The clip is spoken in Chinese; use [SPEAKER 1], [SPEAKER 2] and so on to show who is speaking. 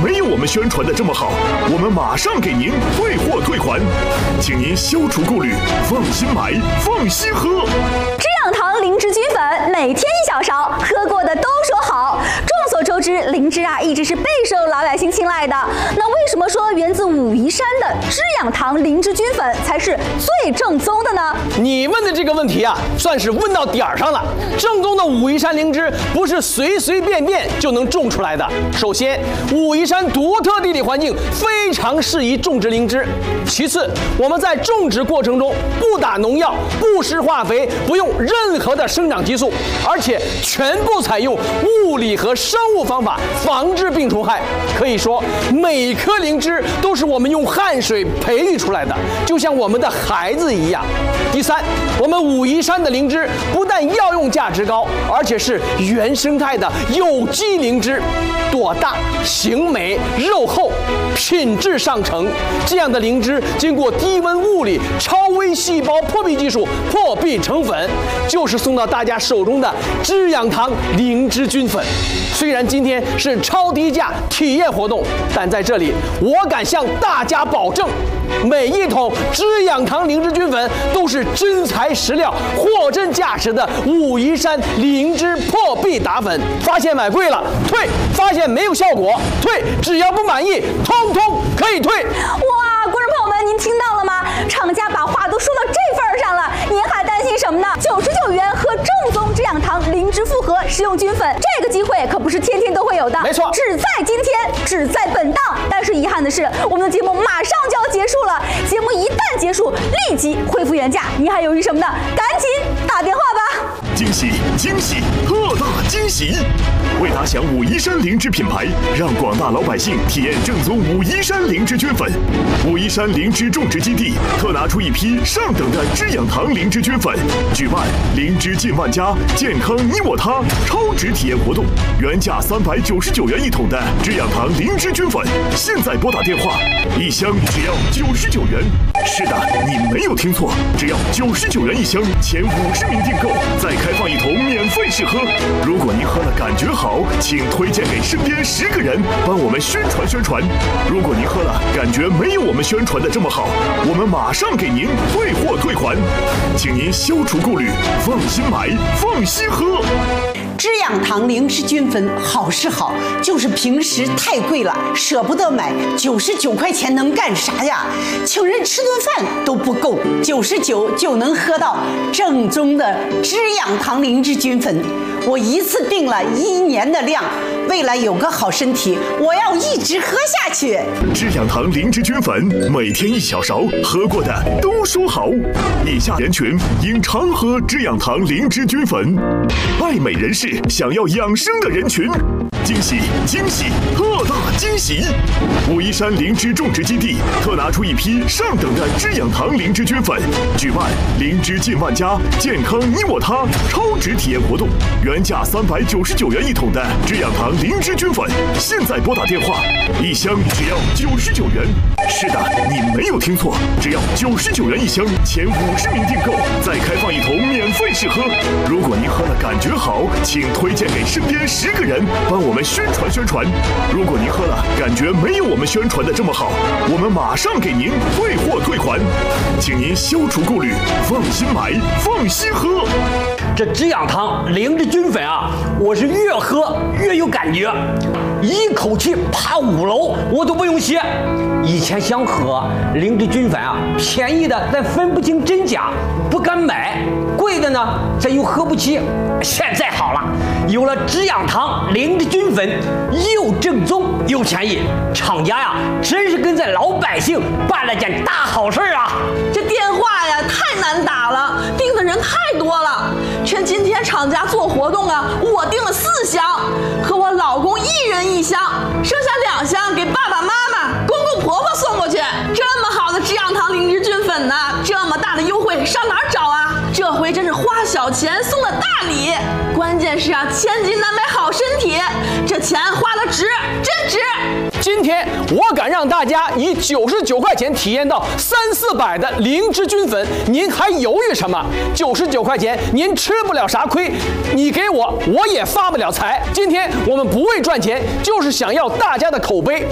[SPEAKER 1] 没有我们宣传的这么好，我们马上给您退货退款，请您消除顾虑，放心买，放心喝。
[SPEAKER 2] 知养堂灵芝菌粉，每天1小勺，喝过的都说好。众所周知，灵芝啊一直是备受老百姓青睐的。那为什么说源自武夷山的知养堂灵芝菌粉才是最正宗的呢？
[SPEAKER 3] 你问的这个问题啊，算是问到点儿上了。正宗的武夷山灵芝不是随随便便就能种出来的。首先，武夷山独特地理环境非常适宜种植灵芝。其次，我们在种植过程中不打农药、不施化肥，不用任何的生长激素，而且全部采用物理和生物方法防治病虫害。可以说，每一颗灵芝都是我们用汗水培育出来的，就像我们的孩子一样。第三，我们武夷山的灵芝不但药用价值高，而且是原生态的有机灵芝，朵大、形美、肉厚，品质上乘。这样的灵芝经过低温物理、超微细胞破壁技术破壁成粉，就是送到大家手中的知养堂灵芝菌粉。虽然今天是超低价体验活动，但在这里我敢向大家保证，每一桶知养堂灵芝菌粉都是真材实料、货真价实的武夷山灵芝破壁打粉。发现买贵了退，发现没有效果退，只要不满意，通通可以退。
[SPEAKER 2] 哇，观众朋友们，您听到了吗？厂家把话都说到这份儿上了，您还担心什么呢？99元喝正宗知养堂灵芝复合食用菌粉，这个机会可不是天天都会有的，
[SPEAKER 3] 没错，
[SPEAKER 2] 只在今天，只在本档。但是遗憾的是，我们的节目马上就要结束了，节目一旦结束，立即恢复原价，您还犹豫什么呢？赶紧打电话吧！
[SPEAKER 1] 惊喜惊喜，特大惊喜！为打响武夷山灵芝品牌，让广大老百姓体验正宗武夷山灵芝菌粉，武夷山灵芝种植基地特拿出一批上等的知养堂灵芝菌粉，举办灵芝进万家，健康你我他超值体验活动，原价399元一桶的知养堂灵芝菌粉，现在拨打电话，一箱只要99元。是的，你没有听错，只要99元一箱，前50名订购再开放一桶免费试喝。如果您喝了感觉好，请推荐给身边10个人，帮我们宣传宣传。如果您喝了感觉没有我们宣传的这么好，我们马上给您退货退款，请您消除顾虑，放心买，放心喝。
[SPEAKER 4] 知养堂灵芝菌粉好是好，就是平时太贵了，舍不得买。99块钱能干啥呀？请人吃顿饭都不够，99就能喝到正宗的知养堂灵芝菌粉。我一次订了1年的量，为了有个好身体，我要一直喝下去。
[SPEAKER 1] 知养堂灵芝菌粉，每天1小勺，喝过的都说好。以下人群应常喝知养堂灵芝菌粉：爱美人士，想要养生的人群。惊喜惊喜，特大惊喜！武夷山灵芝种植基地特拿出一批上等的知养堂灵芝菌粉，举办灵芝进万家，健康你我他超值体验活动，原价399元一桶的知养堂灵芝菌粉，现在拨打电话，一箱只要99元。是的，你没有听错，只要99元一箱，前50名订购再开放一桶免费试喝。如果您喝了感觉好，请推荐给身边10个人，帮我们宣传宣传。如果您喝了感觉没有我们宣传的这么好，我们马上给您退货退款，请您消除顾虑，放心买，放心喝。
[SPEAKER 5] 这知养堂灵芝菌粉啊，我是越喝越有感觉，一口气爬5楼我都不用歇。以前想喝灵芝菌粉啊，便宜的咱分不清真假，不敢买；贵的呢，咱又喝不起。现在好了，有了知养堂灵芝菌粉，又正宗又便宜，厂家呀，真是跟咱老百姓办了件大好事啊！
[SPEAKER 6] 这电话呀太难打了，订的人太多了。趁今天厂家做活动啊，我订了4箱，和我老公1人1箱，剩下2箱给爸爸妈妈、公公婆婆送过去。这么好的知养堂灵芝菌粉呢，这么大的优惠上哪儿找啊？这回真是花小钱送了大礼，关键是啊，千金难买好身体，这钱花的值，真值。
[SPEAKER 3] 今天我敢让大家以99块钱体验到300、400的灵芝菌粉，您还犹豫什么？99块钱您吃不了啥亏，你给我也发不了财。今天我们不为赚钱，就是想要大家的口碑。